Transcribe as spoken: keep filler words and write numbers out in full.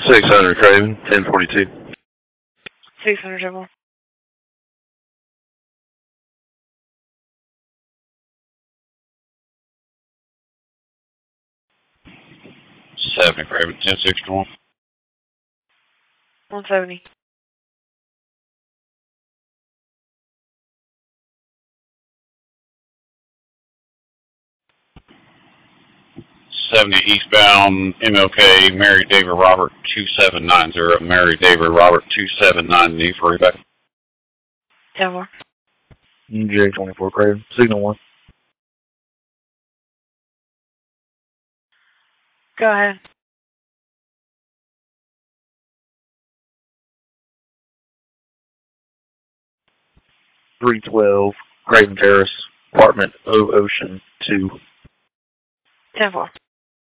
six hundred Craven, ten forty-two. six hundred General. seventy Craven, ten sixty-one. one seventy. seventy eastbound M L K, Mary David Robert two seven nine zero, Mary David Robert two seven nine zero for Rebecca. ten four. J twenty-four Craven, signal one. Go ahead. three twelve Craven Terrace, apartment O Ocean two. ten four.